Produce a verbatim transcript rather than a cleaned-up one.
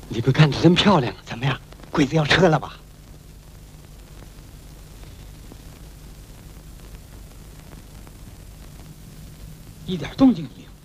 你不看着真漂亮， 怎么样？鬼子要撤了吧？ 一点动静也没有。